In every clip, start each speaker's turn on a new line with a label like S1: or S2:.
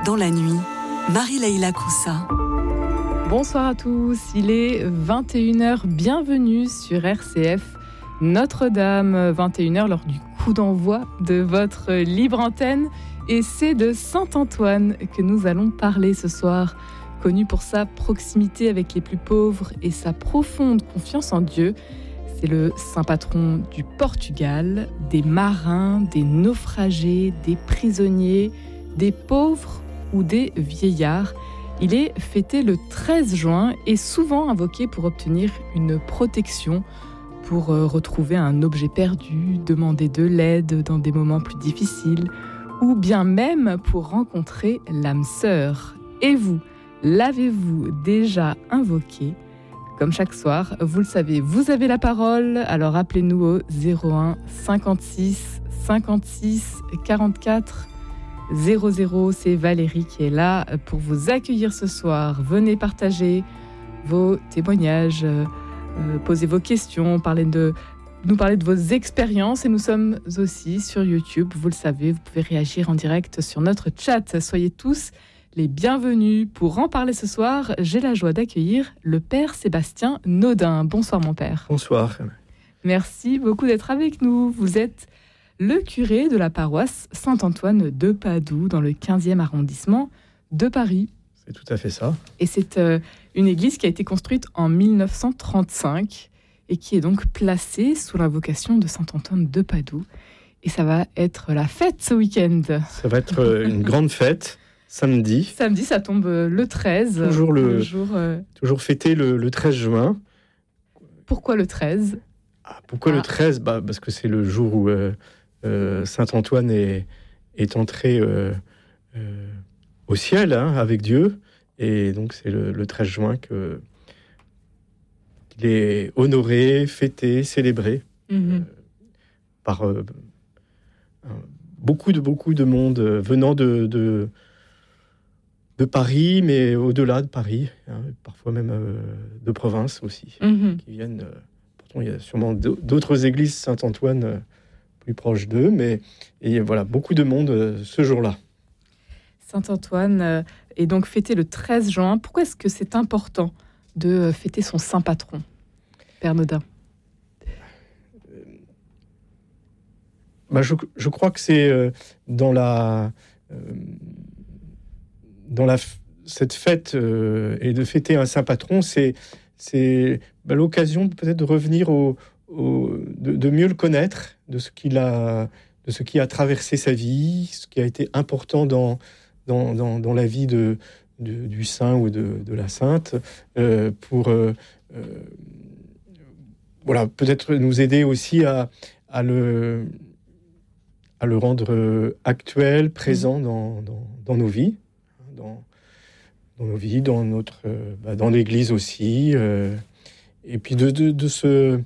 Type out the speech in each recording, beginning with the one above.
S1: dans la nuit, Marie-Leila Coussa.
S2: Bonsoir à tous, il est 21h, bienvenue sur RCF Notre-Dame, 21h lors du coup d'envoi de votre libre antenne. Et c'est de Saint-Antoine que nous allons parler ce soir. Connu pour sa proximité avec les plus pauvres et sa profonde confiance en Dieu, c'est le saint patron du Portugal, des marins, des naufragés, des prisonniers, des pauvres ou des vieillards. Il est fêté le 13 juin et souvent invoqué pour obtenir une protection, pour retrouver un objet perdu, demander de l'aide dans des moments plus difficiles, ou bien même pour rencontrer l'âme sœur. Et vous, l'avez-vous déjà invoqué ? Comme chaque soir, vous le savez, vous avez la parole, alors appelez-nous au 01 56 56 44 00. C'est Valérie qui est là pour vous accueillir ce soir. Venez partager vos témoignages, poser vos questions, nous parler de vos expériences. Et nous sommes aussi sur YouTube, vous le savez, vous pouvez réagir en direct sur notre chat. Soyez tous les bienvenus. Pour en parler ce soir, j'ai la joie d'accueillir le père Sébastien Naudin. Bonsoir mon père.
S3: Bonsoir.
S2: Merci beaucoup d'être avec nous. Vous êtes le curé de la paroisse Saint-Antoine de Padoue dans le 15e arrondissement de Paris.
S3: C'est tout à fait ça.
S2: Et c'est une église qui a été construite en 1935 et qui est donc placée sous l'invocation de Saint-Antoine de Padoue. Et ça va être la fête ce week-end.
S3: Ça va être une grande fête. Samedi.
S2: Samedi, ça tombe le 13.
S3: Toujours fêté le 13 juin.
S2: Pourquoi le 13 ?
S3: Pourquoi le 13 ? Parce que c'est le jour où Saint-Antoine est entré au ciel avec Dieu. Et donc c'est le 13 juin qu'il est honoré, fêté, célébré par beaucoup de monde venant de Paris, mais au-delà de Paris, parfois même de province aussi, qui viennent. Pourtant, il y a sûrement d'autres églises Saint-Antoine plus proches d'eux, mais voilà, beaucoup de monde ce jour-là.
S2: Saint-Antoine est donc fêté le 13 juin. Pourquoi est-ce que c'est important de fêter son saint patron, Père Naudin ?
S3: Je crois que c'est cette fête et de fêter un saint patron, c'est l'occasion peut-être de revenir de mieux le connaître, de ce qui a traversé sa vie, ce qui a été important dans la vie du saint ou de la sainte, pour peut-être nous aider aussi à le rendre actuel, présent dans nos vies. Dans nos vies, dans l'Église aussi, et puis d'être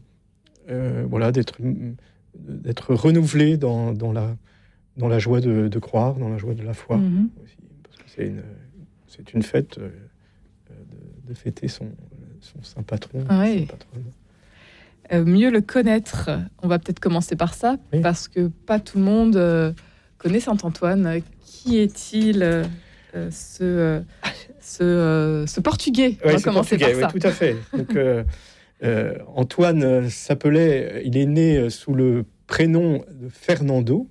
S3: renouvelé dans la joie de croire, dans la joie de la foi aussi, parce que c'est une fête de fêter son saint patron.
S2: Oui. Mieux le connaître, on va peut-être commencer par ça, parce que pas tout le monde connaît Saint-Antoine. Qui est-il ce Portugais, on va commencer par ça.
S3: Oui, tout à fait. Donc, Antoine il est né sous le prénom de Fernando.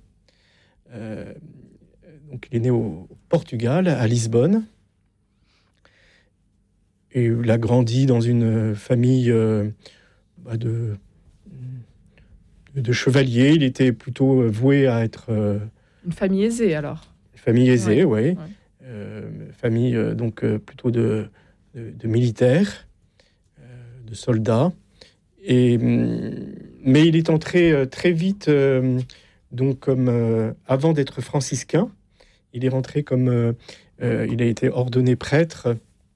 S3: Donc, il est né au Portugal, à Lisbonne. Et il a grandi dans une famille de chevaliers. Il était plutôt voué à être...
S2: Une famille aisée, alors.
S3: Une famille aisée, oui. Famille donc plutôt de militaires, de soldats, mais il est entré très vite donc avant d'être franciscain, il est rentré il a été ordonné prêtre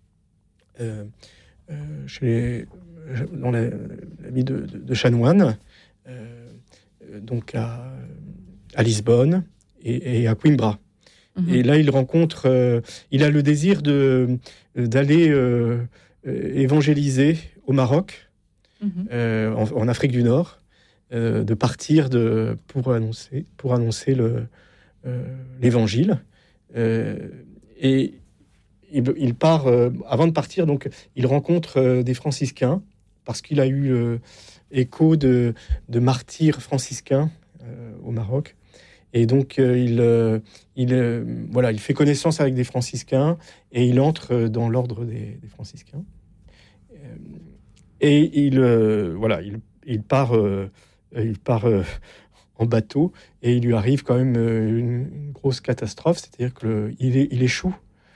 S3: dans l'abbaye de chanoine, donc à Lisbonne et à Coimbra. Et là, il rencontre... il a le désir d'aller évangéliser au Maroc, en Afrique du Nord, de partir pour annoncer l'évangile. Et il part, avant de partir, donc il rencontre des franciscains, parce qu'il a eu écho de martyrs franciscains au Maroc. Et donc, il fait connaissance avec des franciscains et il entre dans l'ordre des franciscains. Et il part en bateau et il lui arrive quand même une grosse catastrophe, c'est-à-dire qu'il échoue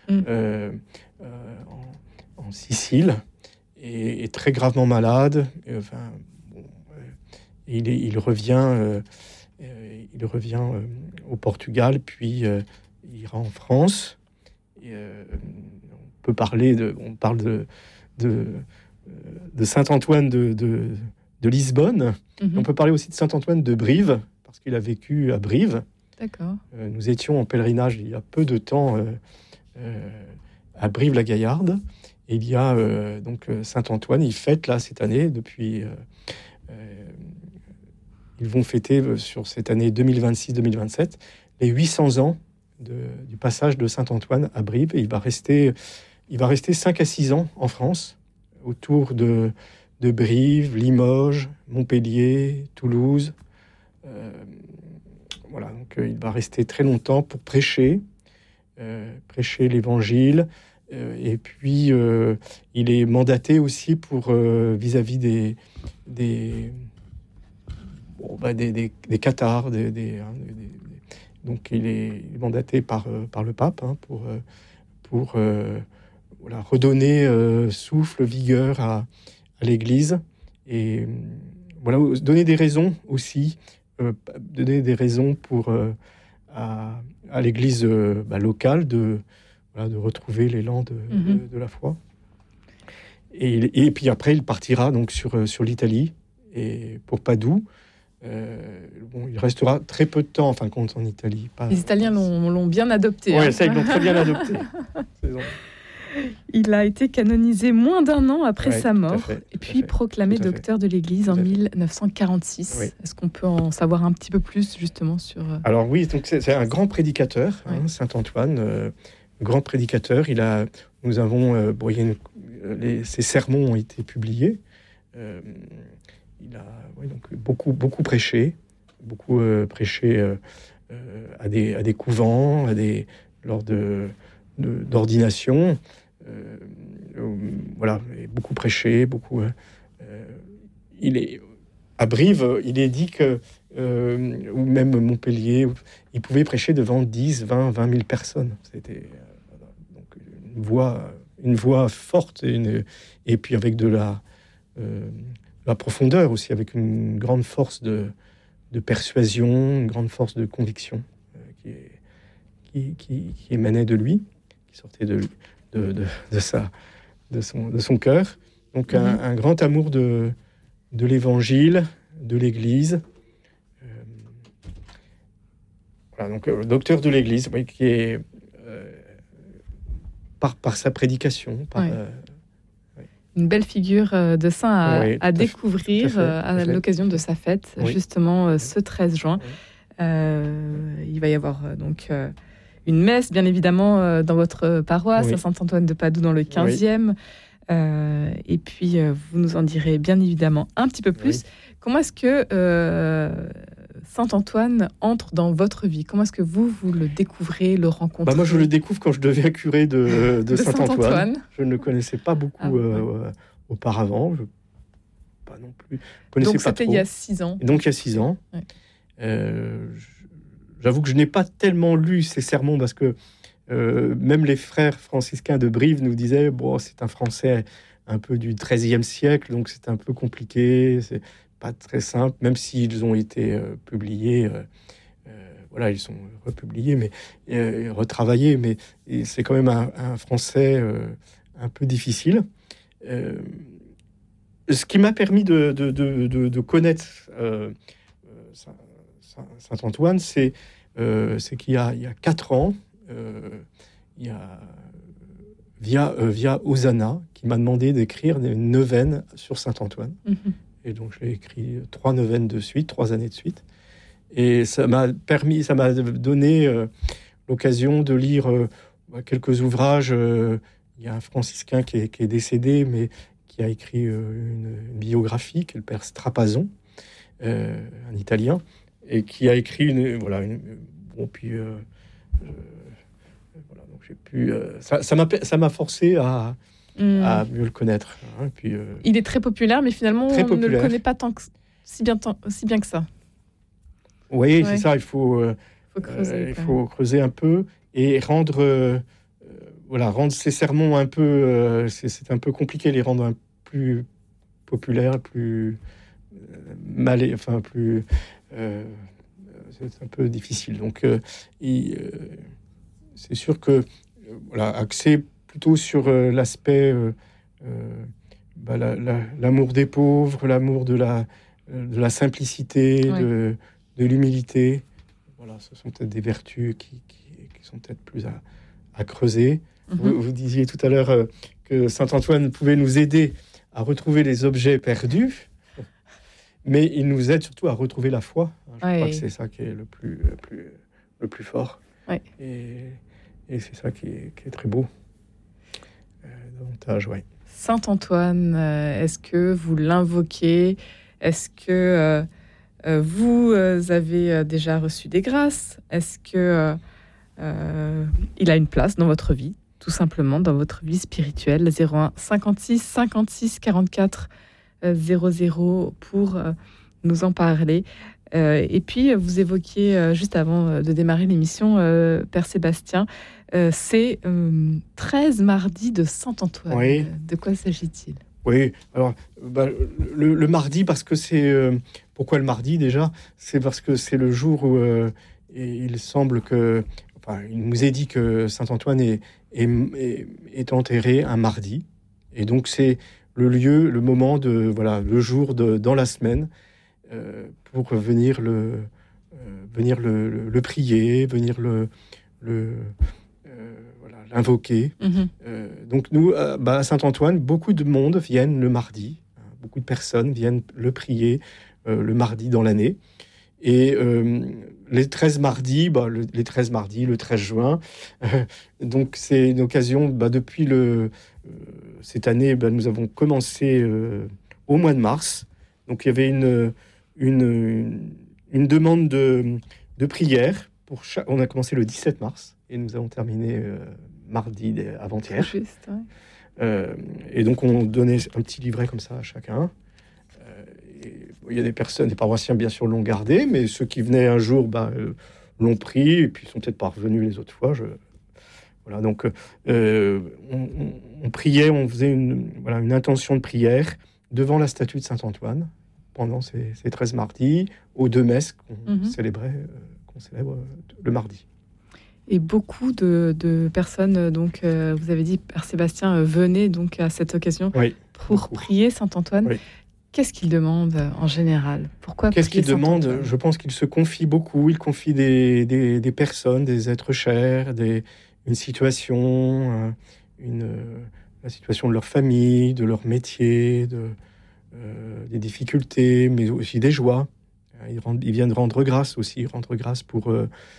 S3: en Sicile et est très gravement malade. Il revient au Portugal, puis il ira en France. On parle de Saint-Antoine de Lisbonne. On peut parler aussi de Saint-Antoine de Brive, parce qu'il a vécu à Brive.
S2: D'accord.
S3: Nous étions en pèlerinage il y a peu de temps à Brive-la-Gaillarde. Et il y a donc Saint-Antoine, il fête là cette année, depuis... ils vont fêter sur cette année 2026-2027 les 800 ans du passage de Saint-Antoine à Brive. Et il va rester 5 à 6 ans en France, autour de Brive, Limoges, Montpellier, Toulouse. Donc il va rester très longtemps pour prêcher l'Évangile. Et puis, il est mandaté aussi pour vis-à-vis des cathares. Donc, il est mandaté par le pape pour redonner souffle, vigueur à l'Église. Et donner des raisons aussi, pour à l'Église locale de retrouver l'élan de la foi. Et puis après, il partira donc sur l'Italie, et pour Padoue. Il restera très peu de temps, en fin de compte, en Italie.
S2: Les Italiens l'ont bien adopté.
S3: Oui, ça, ils l'ont très bien adopté.
S2: Il a été canonisé moins d'1 an après sa mort, et puis proclamé docteur de l'Église en 1946. Oui. Est-ce qu'on peut en savoir un petit peu plus, justement, sur...
S3: Alors oui, donc c'est un grand prédicateur, Saint-Antoine, grand prédicateur. Ses sermons ont été publiés. Il a donc beaucoup prêché, à des couvents, lors d'ordination. Beaucoup prêché, il est à Brive. Il est dit que ou même Montpellier, il pouvait prêcher devant 10, 20 000 personnes. C'était donc une voix forte et puis avec de la profondeur aussi, avec une grande force de persuasion, une grande force de conviction qui émanait de lui, qui sortait de son cœur. Donc un grand amour de l'Évangile, de l'Église. Donc docteur de l'Église, qui est par sa prédication,
S2: une belle figure de saint à découvrir à l'occasion de sa fête, justement ce 13 juin. Il va y avoir donc une messe, bien évidemment, dans votre paroisse, à Saint-Antoine de Padoue, dans le 15e. Et puis, vous nous en direz bien évidemment un petit peu plus. Comment est-ce que Saint-Antoine entre dans votre vie? Comment est-ce que vous le découvrez, le rencontrez?
S3: Moi, je le découvre quand je deviens curé de Saint-Antoine. Je ne le connaissais pas beaucoup auparavant. Pas non plus.
S2: Donc, c'était il y a 6 ans.
S3: Et donc, il y a 6 ans. J'avoue que je n'ai pas tellement lu ces sermons, parce que même les frères franciscains de Brive nous disaient c'est un français un peu du XIIIe siècle, donc c'est un peu compliqué, c'est pas très simple, même s'ils ont été publiés, ils sont republiés, mais retravaillés, mais c'est quand même un français un peu difficile. Ce qui m'a permis de connaître Saint-Antoine, c'est qu'il y a 4 ans, il y a via Hosanna, qui m'a demandé d'écrire une neuvaine sur Saint-Antoine. Et donc j'ai écrit 3 neuvaines de suite, 3 années de suite. Et ça m'a donné l'occasion de lire quelques ouvrages. Il y a un franciscain qui est décédé, mais qui a écrit une biographie, qui est le père Strapazon, un Italien, et qui a écrit voilà. Bon, puis voilà, donc j'ai pu. Ça m'a forcé à mieux le connaître. Hein, puis,
S2: il est très populaire, mais finalement, on ne le connaît pas si bien que ça.
S3: Oui, c'est ça. Il faut creuser un peu et rendre ces sermons un peu. C'est un peu compliqué, les rendre plus populaires, plus plus. C'est un peu difficile. Donc, c'est sûr que axé plutôt sur l'aspect l'amour des pauvres, l'amour de la simplicité, de l'humilité. Voilà, ce sont peut-être des vertus qui sont peut-être plus à creuser. Vous disiez tout à l'heure que saint Antoine pouvait nous aider à retrouver les objets perdus, mais il nous aide surtout à retrouver la foi. Je crois que c'est ça qui est le plus fort. Ouais. Et c'est ça qui est très beau. Davantage, ouais.
S2: Saint Antoine, est-ce que vous l'invoquez? Est-ce que vous avez déjà reçu des grâces? Est-ce que il a une place dans votre vie, tout simplement, dans votre vie spirituelle? 01 56 56 44 00 pour nous en parler. Et puis, vous évoquiez, juste avant de démarrer l'émission, Père Sébastien, c'est 13 mardis de Saint-Antoine.
S3: Oui.
S2: De quoi s'agit-il?
S3: Oui, alors, le mardi, parce que c'est... pourquoi le mardi, déjà? C'est parce que c'est le jour où il semble que... Enfin, il nous est dit que Saint-Antoine est enterré un mardi. Et donc, c'est le lieu, le moment, le jour dans la semaine, pour venir le prier, venir l'invoquer. Donc nous, à Saint-Antoine, beaucoup de monde viennent le mardi. Beaucoup de personnes viennent le prier le mardi dans l'année. Et les 13 mardis, le 13 juin, donc c'est une occasion, depuis cette année, nous avons commencé au mois de mars. Donc il y avait une demande de prière. On a commencé le 17 mars et nous avons terminé mardi avant-hier.
S2: Juste, ouais.
S3: Et donc on donnait un petit livret comme ça à chacun. Il y a des paroissiens bien sûr l'ont gardé, mais ceux qui venaient un jour l'ont pris et puis sont peut-être pas revenus les autres fois. Voilà, donc on priait, on faisait une intention de prière devant la statue de Saint-Antoine pendant ces 13 mardis, aux 2 messes qu'on célèbre le mardi.
S2: Et beaucoup de personnes, donc vous avez dit, Père Sébastien, venaient donc à cette occasion pour prier Saint-Antoine. Oui. Qu'est-ce qu'il demande en général? Pourquoi
S3: Qu'est-ce qu'il demande? Je pense qu'il se confie beaucoup. Il confie des personnes, des êtres chers, une situation, la situation de leur famille, de leur métier, des difficultés, mais aussi des joies. Ils viennent rendre grâce aussi, pour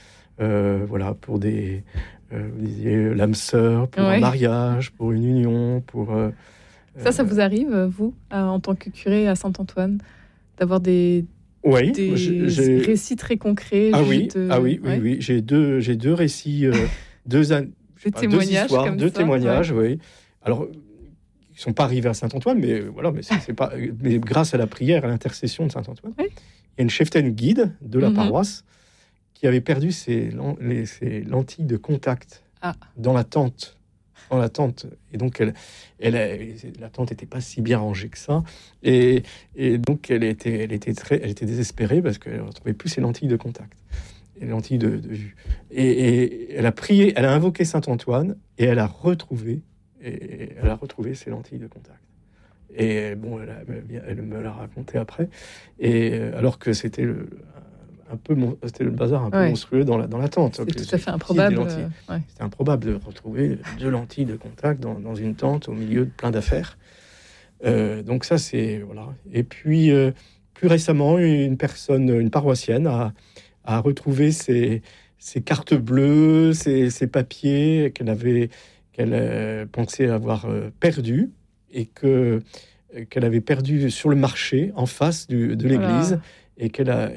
S3: l'âme sœur, pour un mariage, pour une union, pour...
S2: Ça vous arrive, vous, en tant que curé à Saint-Antoine, d'avoir des récits très concrets?
S3: Oui. J'ai deux récits, deux témoignages, oui. Alors, ils ne sont pas arrivés à Saint-Antoine, mais c'est pas. Mais grâce à la prière, à l'intercession de Saint-Antoine, il y a une cheftaine guide de la paroisse qui avait perdu ses lentilles de contact dans la tente. Et donc la tente n'était pas si bien rangée que ça, et donc elle était désespérée parce qu'elle ne retrouvait plus ses lentilles de contact, et les lentilles de vue. Et elle a prié, elle a invoqué Saint-Antoine, et elle a retrouvé ses lentilles de contact. Et bon, elle me l'a raconté après, et alors que c'était c'était le bazar un peu monstrueux dans la tente.
S2: C'est tout à fait improbable.
S3: C'était improbable de retrouver 2 lentilles de contact dans une tente au milieu de plein d'affaires. Donc ça, c'est... Voilà. Et puis, plus récemment, une paroissienne a retrouvé ses ses cartes bleues, ses papiers qu'elle pensait avoir perdus et qu'elle avait perdus sur le marché en face de l'église. Voilà.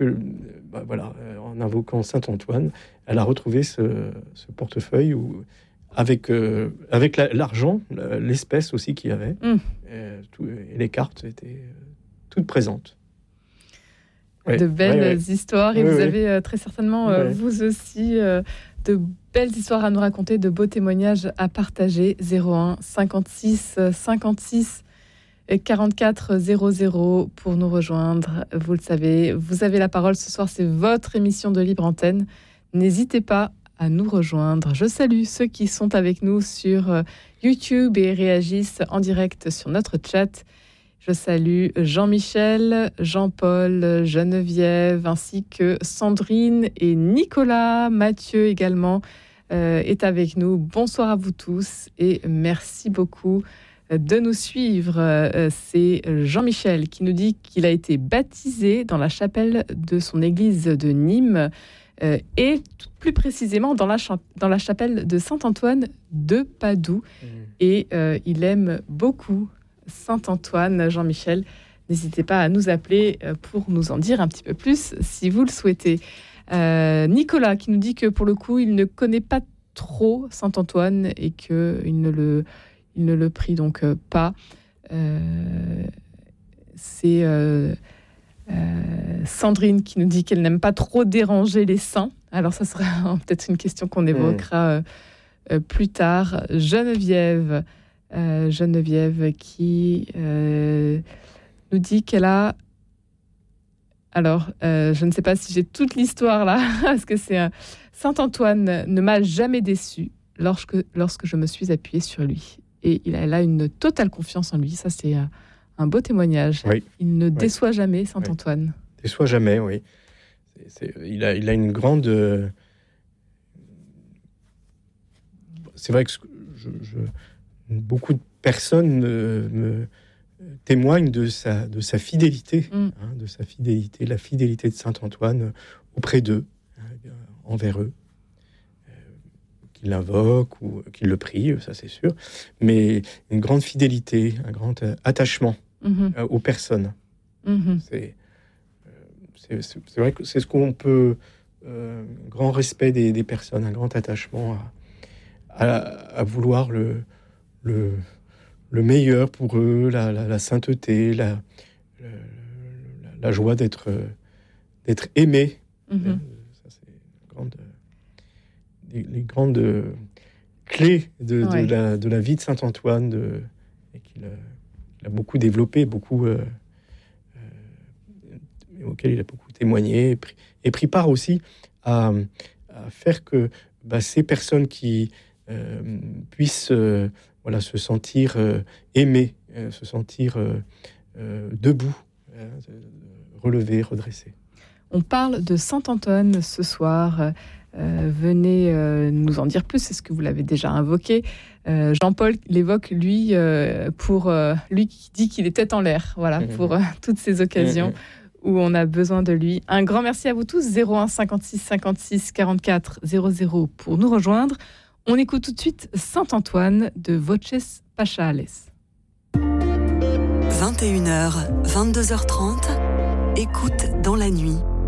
S3: En invoquant Saint Antoine, elle a retrouvé ce portefeuille avec l'argent, l'espèce aussi qu'il y avait, et les cartes étaient toutes présentes.
S2: De belles histoires, et vous avez très certainement, vous aussi, de belles histoires à nous raconter, de beaux témoignages à partager. 01 56 56 44 00 pour nous rejoindre. Vous le savez, vous avez la parole ce soir, c'est votre émission de Libre Antenne. N'hésitez pas à nous rejoindre. Je salue ceux qui sont avec nous sur YouTube et réagissent en direct sur notre chat. Je salue Jean-Michel, Jean-Paul, Geneviève, ainsi que Sandrine et Nicolas. Mathieu également est avec nous. Bonsoir à vous tous et merci beaucoup de nous suivre. C'est Jean-Michel qui nous dit qu'il a été baptisé dans la chapelle de son église de Nîmes et plus précisément dans la chapelle de Saint-Antoine de Padoue. Et il aime beaucoup Saint-Antoine. Jean-Michel, n'hésitez pas à nous appeler pour nous en dire un petit peu plus si vous le souhaitez. Nicolas qui nous dit que pour le coup, il ne connaît pas trop Saint-Antoine et qu'il ne le prie donc pas. C'est Sandrine qui nous dit qu'elle n'aime pas trop déranger les saints. Alors ça sera peut-être une question qu'on évoquera plus tard. Geneviève qui nous dit qu'elle a... Alors, je ne sais pas si j'ai toute l'histoire là, parce que c'est Saint-Antoine ne m'a jamais déçu lorsque je me suis appuyée sur lui. Et elle a une totale confiance en lui. Ça, c'est un beau témoignage. Oui. Il ne déçoit jamais, Saint-Antoine.
S3: Oui. Déçoit jamais, oui. Il a une grande... C'est vrai que beaucoup de personnes me témoignent de sa fidélité, de sa fidélité, la fidélité de Saint-Antoine auprès d'eux, envers eux. Qu'il l'invoque ou qu'il le prie, ça c'est sûr, mais une grande fidélité, un grand attachement aux personnes. C'est vrai que c'est ce qu'on peut, un grand respect des personnes, un grand attachement à vouloir le meilleur pour eux, la sainteté, la joie d'être aimé. Ça c'est les grandes clés de la vie de Saint-Antoine, et qu'il a beaucoup développé, auquel il a beaucoup témoigné, et pris part aussi à faire que ces personnes qui puissent se sentir aimées, se sentir debout, relevées, redressées.
S2: On parle de Saint-Antoine ce soir. Venez nous en dire plus, c'est ce que vous l'avez déjà invoqué. Jean-Paul l'évoque, lui, pour lui qui dit qu'il est tête en l'air, pour toutes ces occasions où on a besoin de lui. Un grand merci à vous tous. 01 56 56 44 00 pour nous rejoindre. On écoute tout de suite Saint-Antoine de Voces Pachales.
S1: 21h, 22h30, écoute dans la nuit.